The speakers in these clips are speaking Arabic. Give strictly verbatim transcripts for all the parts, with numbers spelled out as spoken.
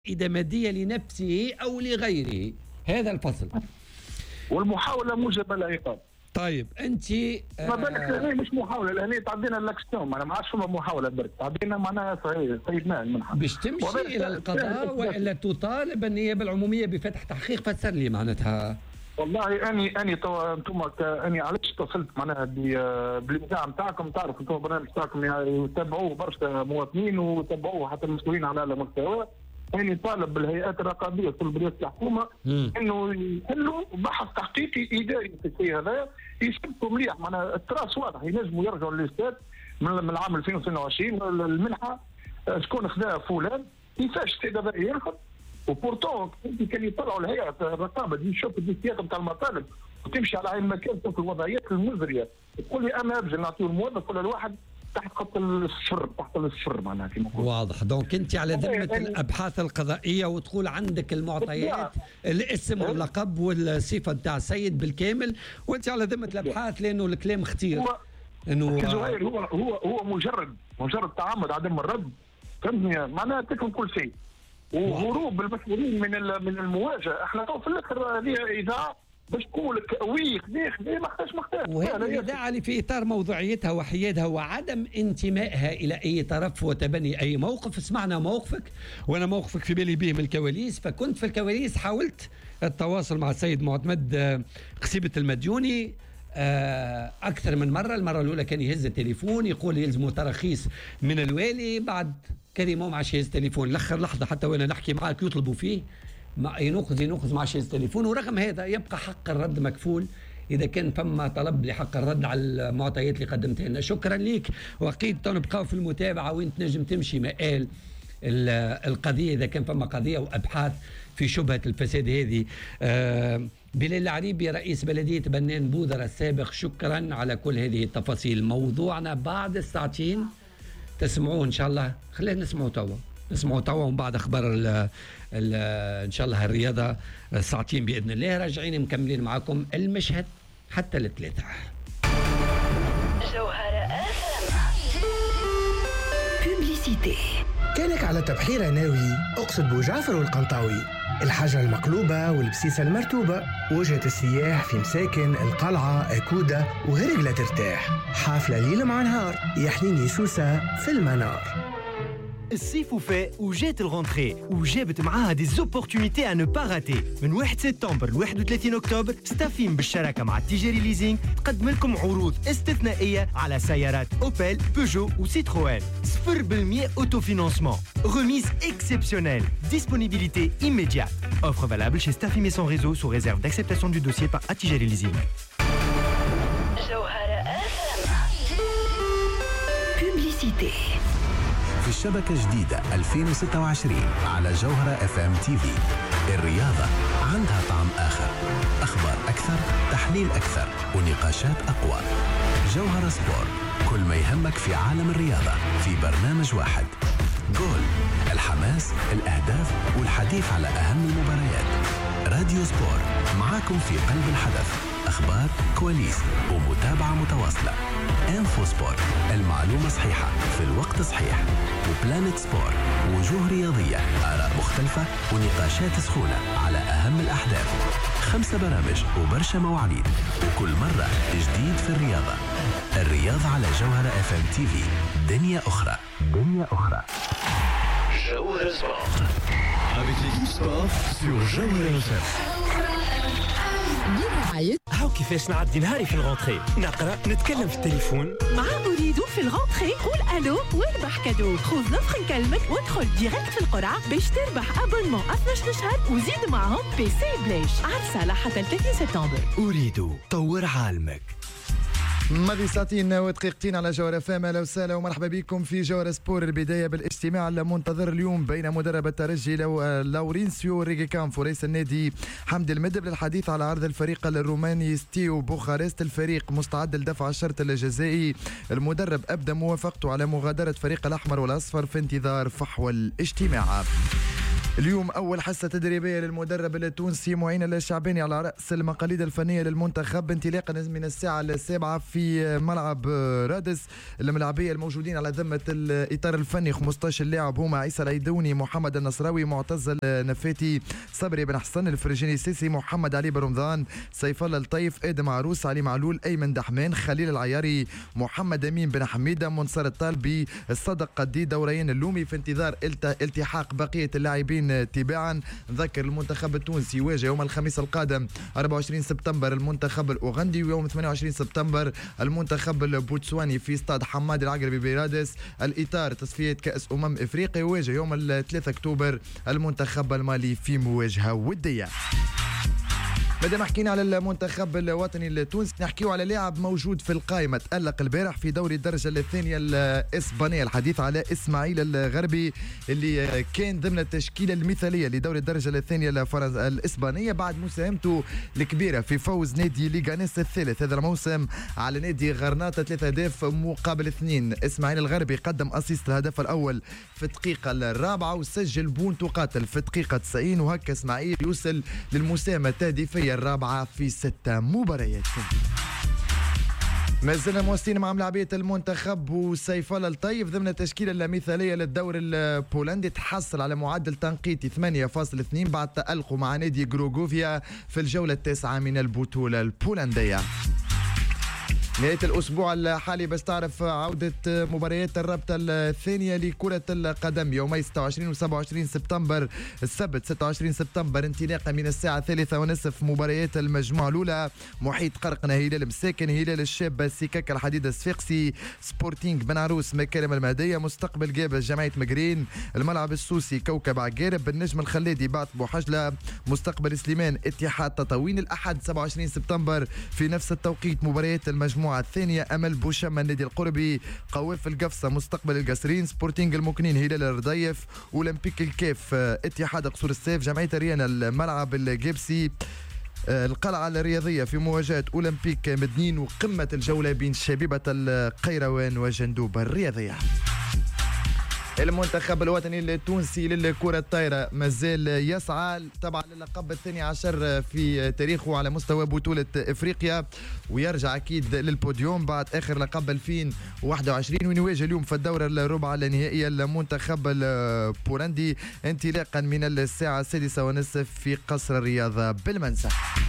إذا مادية لنفسه أو لغيره. هذا الفصل. والمحاولة موجبة العقاب. طيب انت ما بالك هنا مش محاوله، لهنا تعدينا الاكستوم، انا ما عادش فما محاوله برك، تعدينا معناها سيدنا المنحه باش تمشي الى القضاء والا تطالب النيابه العموميه بفتح تحقيق. فسر لي معناتها. والله اني اني تو انتم اني علاش اتصلت معناها بالاذاعه نتاعكم، تعرف انتم البرنامج نتاعكم يتابعوه برشا مواطنين ويتابعوه حتى المسؤولين على اعلى مستوى. يعني طالب بالهيئات الرقابيه في برئاسه الحكومه انه يحلوا بحث تحقيقي اداري في الشيء هذا، يثبتوا مليح معناها التراث واضح، ينجموا يرجعوا للاستاد من العام ألفين واثنين وعشرين المنحه شكون خذاها فلان، كيفاش السيد هذا ياخذ. وبورتون كان يطلعوا الهيئه الرقابه دي تشوف السياق نتاع المطالب وتمشي على عين مكان تشوف الوضعيات المزريه، تقول لي انا ابجل نعطيه الموظف ولا الواحد تحت خط الصفر، تحت الصفر معناها كما نقول. واضح. دونك انت على ذمه الابحاث القضائيه وتقول عندك المعطيات، الاسم واللقب والصفه نتاع السيد بالكامل، وانت على ذمه الابحاث لانه الكلام خطير. انه هو هو هو مجرد مجرد تعمد عدم الرد، فهمتني معناها تكون كل شيء وهروب المسؤولين من من المواجهه. احنا في الاخر هذه اذاعه باش تقول لك وي خذي خذي ما خذاش ما خذاش. وهذه الإذاعة اللي في إطار موضوعيتها وحيادها وعدم انتمائها إلى أي طرف وتبني أي موقف. سمعنا موقفك وأنا موقفك في بالي به من الكواليس، فكنت في الكواليس حاولت التواصل مع السيد معتمد قصيبة المديوني أكثر من مرة. المرة الأولى كان يهز التليفون يقول يلزمه تراخيص من الوالي، بعد كريمه ما عادش يهز التليفون، الآخر لحظة حتى وأنا نحكي معك يطلبوا فيه ما ينقذ ينقذ مع شيء التليفون. ورغم هذا يبقى حق الرد مكفول إذا كان فما طلب لحق الرد على المعطيات اللي قدمتها لنا. شكرا ليك، وأكيد نبقاو في المتابعة وين تنجم تمشي مآل القضية إذا كان فما قضية وأبحاث في شبهة الفساد هذه. آه بلال العريبي رئيس بلدية بنان بوذرة السابق، شكرا على كل هذه التفاصيل. موضوعنا بعد الساعتين تسمعوه إن شاء الله. خلينا نسمعوا توا نسمعوا توا ومن بعد اخبار ال ال ان شاء الله الرياضه ساعتين باذن الله. راجعين مكملين معكم المشهد حتى الثلاثه. جوهرة بوبليسيتي. كانك على تبحيره ناوي، اقصد بوجعفر والقنطاوي، الحجره المقلوبه والبسيسه المرتوبه، وجهه السياح في مساكن القلعه اكوده وهرقله ترتاح، حافله ليل مع نهار، يا حنيني سوسه في المنار. الصيف وفاء وجات الغونتري وجابت معاها دي زوبورتونيتي ا نو با راتي. من واحد سبتمبر ل واحد وثلاثين اكتوبر ستافين بالشراكه مع التجاري ليزينغ تقدم لكم عروض استثنائيه على سيارات اوبل بيجو وسيتروين، صفر بالمئة اوتو فينانسمون، remise exceptionnelle, disponibilité immédiate. Offre valable chez Staffy Maison Réseau sous réserve d'acceptation du dossier par Attijari Leasing. Publicité. في الشبكة جديدة ألفين وستة وعشرين على جوهرة اف ام تي في. الرياضة عندها طعم آخر، أخبار أكثر، تحليل أكثر، ونقاشات أقوى. جوهرة سبورت، كل ما يهمك في عالم الرياضة في برنامج واحد. جول، الحماس، الأهداف والحديث على أهم المباريات. راديو سبورت معاكم في قلب الحدث، أخبار، كواليس ومتابعة متواصلة. انفو سبورت، المعلومة صحيحة في الوقت صحيح. وبلانت سبورت، وجوه رياضية، آراء مختلفة ونقاشات سخونة على أهم الأحداث. خمسة برامج وبرشا مواعيد، وكل مرة جديد في الرياضة. الرياضة على جوهرة اف ام تي في. دنيا أخرى، دنيا أخرى. جوهرة سبورت avec l'équipe sport sur جوهرة اف ام. هاو كيفاش نعدي نهاري في الغونتري، نقرا نتكلم في التليفون مع أريدو في الغونتري. قول الو واربح كادو. خذ نفخ نكلمك وادخل ديريكت في القرعه باش تربح ابونمون اثناش شهر وزيد معهم بي سي بلاش. عرسه حتى ثلاثين سبتمبر. أريدو طور عالمك. ماضي ساعتين ودقيقتين على جوهرة فام. اهلا وسهلا ومرحبا بكم في جوهرة سبور. البدايه بالاجتماع المنتظر اليوم بين مدرب الترجي لو لورينسيو ريغيكامف ورئيس النادي حمدي المدب للحديث على عرض الفريق الروماني ستيو بوخارست. الفريق مستعد لدفع الشرط الجزائي. المدرب ابدى موافقته على مغادره فريق الاحمر والاصفر في انتظار فحوى الاجتماع. اليوم أول حصة تدريبية للمدرب التونسي معين الشعباني على رأس المقاليد الفنية للمنتخب انطلاقا من الساعة السابعة في ملعب رادس. الملاعبية الموجودين على ذمة الإطار الفني خمسة عشر لاعب هما عيسى العيدوني، محمد النصراوي، معتز النفاتي، صبري بن حسن، الفرجاني السيسي، محمد علي برمضان، سيف الله الطيف، آدم عروس، علي معلول، أيمن دحمان، خليل العياري، محمد أمين بن حميدة، منصر الطالبي، الصدق قدي، دوريان اللومي، في انتظار التحاق بقية اللاعبين تباعا. نذكر المنتخب التونسي يواجه يوم الخميس القادم أربعة وعشرين سبتمبر المنتخب الأوغندي، ويوم ثمانية وعشرين سبتمبر المنتخب البوتسواني في استاد حماد العقربي برادس. الإطار تصفية كأس أمم إفريقيا يواجه يوم ثلاثة أكتوبر المنتخب المالي في مواجهة ودية. مادام حكينا على المنتخب الوطني التونسي نحكيو على لاعب موجود في القائمة تألق البارح في دوري الدرجة الثانية الإسبانية. الحديث على إسماعيل الغربي اللي كان ضمن التشكيلة المثالية لدوري الدرجة الثانية الإسبانية بعد مساهمته الكبيرة في فوز نادي ليغانيس الثالث هذا الموسم على نادي غرناطة ثلاثة أهداف مقابل اثنين. إسماعيل الغربي قدم أسيست الهدف الأول في الدقيقة الرابعة وسجل بونت وقاتل في الدقيقة تسعين، وهكا إسماعيل يوصل للمساهمة التهديفية الرابعة في ستة مباريات. ما زلنا مواصلين مع ملاعبية المنتخب وسيف الله الطيف ضمن التشكيلة المثالية للدوري البولندي تحصل على معدل تنقيطي ثمانية فاصلة اثنين بعد تألقه مع نادي جروغوفيا في الجولة التاسعة من البطولة البولندية. نهاية الأسبوع الحالي بس تعرف عودة مباريات الرابطة الثانية لكرة القدم يومي ستة وعشرين و سبعة وعشرين سبتمبر. السبت ستة وعشرين سبتمبر انطلاقا من الساعة الثالثة ونصف مباريات المجموعة الأولى. محيط قرقنة هلال مساكن، هلال الشاب سكك الحديد الصفاقسي، سبورتينغ بن عروس مكارم المهدية، مستقبل جابة جمعية مقرين، الملعب السوسي كوكب عقارب، النجم الخلادي بعث بوحجلة، مستقبل سليمان اتحاد تطاوين. الأحد سبعة وعشرين سبتمبر في نفس التوقيت مباريات المجموعة الثانية أمل بوشما النادي القربي، قواف القفصة مستقبل القصرين، سبورتينغ المكنين هلال الرديف، أولمبيك الكيف اتحاد قصور السيف، جمعية ريانا الملعب الجبسي، القلعة الرياضية في مواجهة أولمبيك مدنين، وقمة الجولة بين شبيبة القيروان وجندوب الرياضية. المنتخب الوطني التونسي للكرة الطايرة مازال يسعى طبعا للقب الثاني عشر في تاريخه على مستوى بطولة افريقيا، ويرجع اكيد للبوديوم بعد اخر لقب ألفين وواحد وعشرين، ويواجه اليوم في الدورة الربع النهائية المنتخب البولندي انطلاقا من الساعة السادسة ونصف في قصر الرياضة بالمنسى.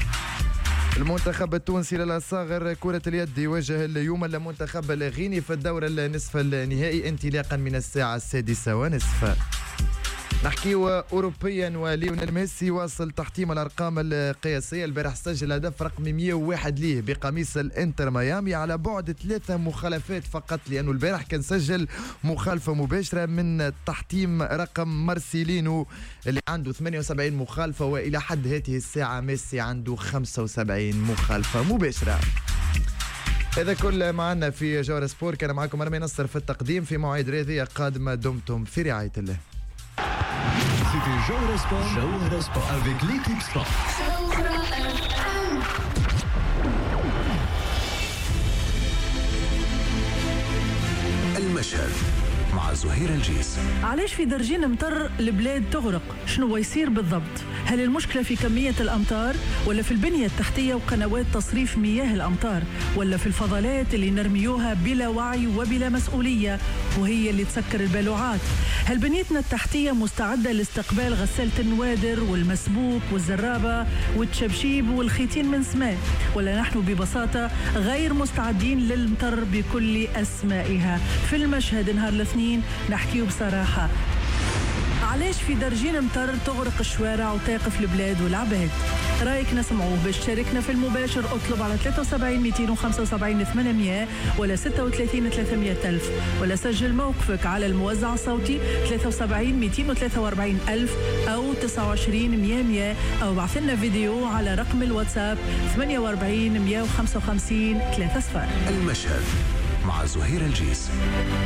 المنتخب التونسي للصغر كرة اليد يواجه اليوم المنتخب الغيني في الدورة النصف النهائي انطلاقا من الساعة السادسة ونصف. نحكيو أوروبيا وليونيل ميسي واصل تحطيم الأرقام القياسية. البارح سجل هدف رقم مئة وواحد ليه بقميص الانتر ميامي على بعد ثلاثة مخالفات فقط، لأنه البارح كان سجل مخالفة مباشرة من تحطيم رقم مارسيلينو اللي عنده ثمانية وسبعين مخالفة، وإلى حد هذه الساعة ميسي عنده خمسة وسبعين مخالفة مباشرة. هذا كل معنا في جوهر سبور، كان معكم رامي نصر في التقديم. في موعد رياضية قادمة دمتم في رعاية الله. C'était Jauhara Sport, Jauhara Sport avec l'équipe Sport. المشهد مع زهير الجيس. علاش في درجين مطر البلاد تغرق؟ شنو يصير بالضبط؟ هل المشكلة في كمية الأمطار ولا في البنية التحتية وقنوات تصريف مياه الأمطار ولا في الفضلات اللي نرميوها بلا وعي وبلا مسؤولية وهي اللي تسكر البلوعات؟ هل بنيتنا التحتية مستعدة لاستقبال غسالة النوادر والمسبوك والزرابة والتشبشيب والخيتين من سماء، ولا نحن ببساطة غير مستعدين للمطر بكل أسمائها؟ في المشهد نهار الاثنين نحكيه بصراحة علاش في درجين مطر تغرق الشوارع وتقف البلاد والعباد. رايك نسمعوه باش تشاركنا في المباشر. اطلب على ثلاثة وسبعين مئتين وخمسة وسبعين ثمانمئة ولا ستة وثلاثين ثلاثمئة ألف، ولا سجل موقفك على الموزع الصوتي ثلاثة وسبعين مئتين وثلاثة وأربعين ألف أو تسعة وعشرين مئة مئة، أو بعث لنا فيديو على رقم الواتساب ثمانية وأربعين مئة وخمسة وخمسين ثلاثة صفر. المشهد مع زهير الجيس.